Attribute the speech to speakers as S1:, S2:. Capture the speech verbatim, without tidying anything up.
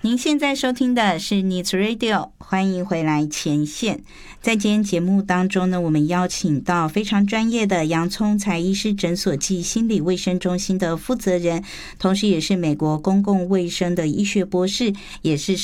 S1: 您现在收听的是 Needs Radio， 欢迎回来前线。在今天节目当中呢，我们邀请到非常专业的洋葱才医师诊所暨心理卫生中心的负责人，同时也是美国公共卫生的医学博士，也是